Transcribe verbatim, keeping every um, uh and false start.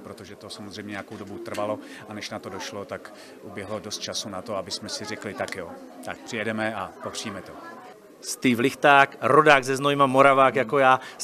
protože to samozřejmě nějakou dobu trvalo a než na to došlo, tak uběhlo dost času na to, aby jsme si řekli, tak jo, tak přijedeme a popříme to. Steve Lichták, rodák ze Znojma, Moravák jako já.